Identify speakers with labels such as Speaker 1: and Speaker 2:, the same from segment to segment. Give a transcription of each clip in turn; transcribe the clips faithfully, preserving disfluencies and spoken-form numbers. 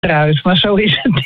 Speaker 1: eruit. Maar zo is het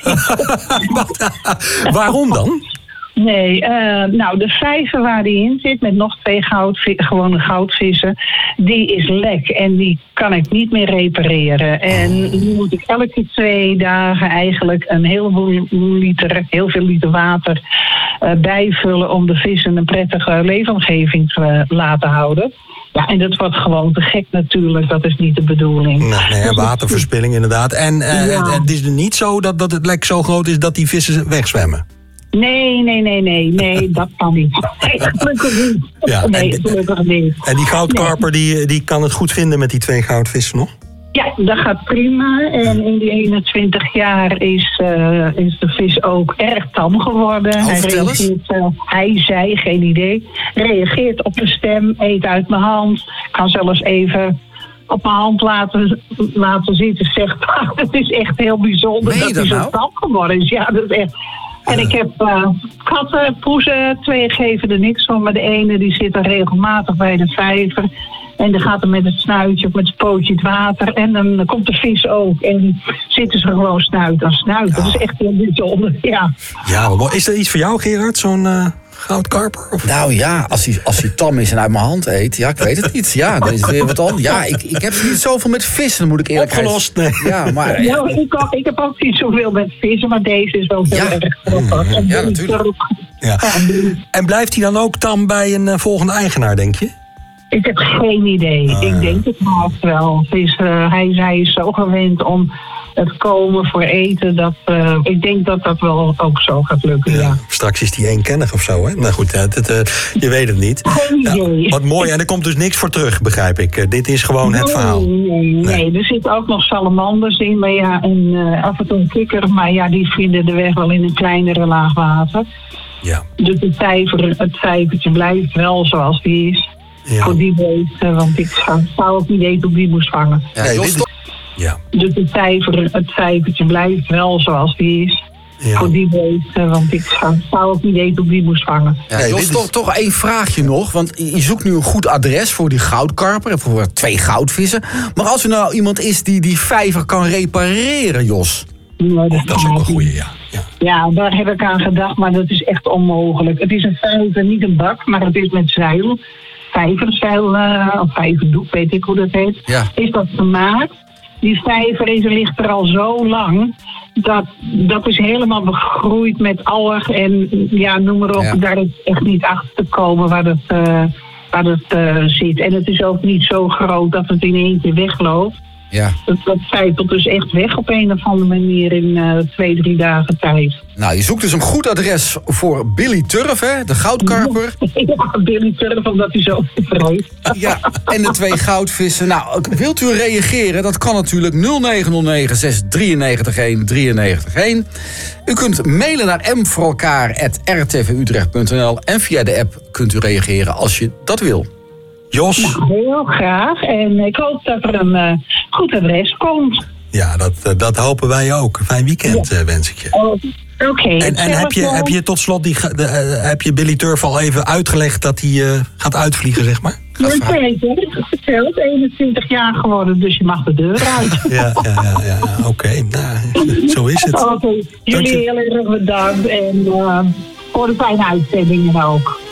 Speaker 1: niet.
Speaker 2: Waarom dan?
Speaker 1: Nee, uh, nou de vijver waar die in zit met nog twee goudvissen, gewone goudvissen, die is lek en die kan ik niet meer repareren. En nu moet ik elke twee dagen eigenlijk een heleboel liter, heel veel liter water uh, bijvullen om de vissen een prettige leefomgeving te uh, laten houden. Ja, en dat wordt gewoon te gek natuurlijk, dat is niet de bedoeling.
Speaker 2: Nee, nee waterverspilling inderdaad. En uh, ja. het is niet zo dat, dat het lek zo groot is dat die vissen wegzwemmen?
Speaker 1: Nee, nee, nee, nee, nee, dat kan niet. Nee, gelukkig niet. Ja, nee,
Speaker 2: en,
Speaker 1: gelukkig niet.
Speaker 2: En die goudkarper, nee. die, die kan het goed vinden met die twee goudvissen nog?
Speaker 1: Ja, dat gaat prima. En in die eenentwintig jaar is, uh, is de vis ook erg tam geworden.
Speaker 2: Oh,
Speaker 1: hij reageert, uh, hij, zij, geen idee, reageert op de stem, eet uit mijn hand, kan zelfs even op mijn hand laten, laten zitten, zegt maar. Het is echt heel bijzonder dat hij zo nou? tam geworden is. Ja, dat is echt. En ik heb uh, katten, poezen, twee geven er niks van. Maar de ene die zit er regelmatig bij de vijver. En dan gaat er met het snuitje of met het pootje het water. En dan komt de vis ook. En zitten ze gewoon snuit aan snuit. Ja. Dat is echt heel bijzonder, ja.
Speaker 2: Ja, is dat iets voor jou, Gerard? Zo'n uh, goudkarper? Of?
Speaker 3: Nou ja, als hij, als hij tam is en uit mijn hand eet. Ja, ik weet het niet. Ja, dan is het weer wat anders. Ja, ik, ik heb niet zoveel met vissen, moet ik eerlijk zeggen.
Speaker 2: Opgelost, nee.
Speaker 3: Ja, maar...
Speaker 1: Ja, ik, ook, ik heb ook niet zoveel met vissen, maar deze is wel heel
Speaker 3: ja.
Speaker 1: erg grappig.
Speaker 3: Ja, natuurlijk.
Speaker 2: Ja. En blijft hij dan ook tam bij een uh, volgende eigenaar, denk je?
Speaker 1: Ik heb geen idee. Ah, ik denk het haast wel. Dus, uh, hij, hij is zo gewend om het komen voor eten. Dat, uh, ik denk dat dat wel ook zo gaat lukken, ja. ja.
Speaker 2: Straks is die eenkennig of zo, hè? Nou goed, het, het, uh, je weet het niet.
Speaker 1: Geen idee.
Speaker 2: Ja, wat mooi, en er komt dus niks voor terug, begrijp ik. Uh, dit is gewoon
Speaker 1: nee,
Speaker 2: het verhaal.
Speaker 1: Nee, nee, nee, er zitten ook nog salamanders in. Maar ja, en uh, af en toe een kikker. Maar ja, die vinden de weg wel in een kleinere laag water.
Speaker 2: Ja.
Speaker 1: Dus het, vijver, het vijvertje blijft wel zoals die is. Ja. Voor die beesten, want ik zou, zou ook niet weten hoe die moest vangen.
Speaker 3: Ja, nee, dit is...
Speaker 2: ja.
Speaker 1: Dus het, vijver, het vijvertje blijft wel zoals die is. Ja. Voor die beesten, want ik zou, zou ook niet weten hoe die moest vangen.
Speaker 3: Ja, nee, Jos, is... toch, toch één vraagje nog, want je zoekt nu een goed adres voor die goudkarper en voor twee goudvissen. Maar als er nou iemand is die die vijver kan repareren, Jos?
Speaker 1: Ja, dat,
Speaker 2: dat is ook een goeie, ja. ja.
Speaker 1: Ja, daar heb ik aan gedacht, maar dat is echt onmogelijk. Het is een vijver, niet een bak, maar het is met zeil. Vijverzeil, uh, of vijverdoek, weet ik hoe dat heet,
Speaker 3: ja.
Speaker 1: is dat gemaakt. Die vijver is, ligt er al zo lang, dat, dat is helemaal begroeid met alg en ja, noem maar op, ja. Daar is echt niet achter te komen waar het, uh, waar het uh, zit. En het is ook niet zo groot dat het in één keer wegloopt.
Speaker 3: Ja.
Speaker 1: Dat, dat vijpelt dus echt weg op een of andere manier in uh, twee, drie dagen tijd.
Speaker 3: Nou, je zoekt dus een goed adres voor Billy Turf, hè? De goudkarper.
Speaker 1: Ja, Billy Turf, omdat hij zo verheeft.
Speaker 3: Ja, en de twee goudvissen. Nou, wilt u reageren? Dat kan natuurlijk nul negen nul negen zes drie negen een drie negen een. U kunt mailen naar m voor elkaar apenstaartje r t v utrecht punt n l en via de app kunt u reageren als je dat wil.
Speaker 2: Jos?
Speaker 1: Nou, heel graag. En ik hoop dat er een uh, goed adres komt.
Speaker 2: Ja, dat, uh, dat hopen wij ook. Een fijn weekend ja. uh, wens ik je.
Speaker 1: Oh, Oké. Okay.
Speaker 2: En, en heb, je, heb je tot slot die, de, uh, heb je Billy Turf al even uitgelegd dat hij uh, gaat uitvliegen, zeg maar?
Speaker 1: Ja, zeker. Ik heb verteld. eenentwintig jaar geworden, dus je mag de deur uit.
Speaker 2: ja, ja, ja, ja. Oké. Okay. Nou, zo is het.
Speaker 1: Oké. Okay. Jullie heel erg bedankt. En uh, voor de fijne uitzendingen ook.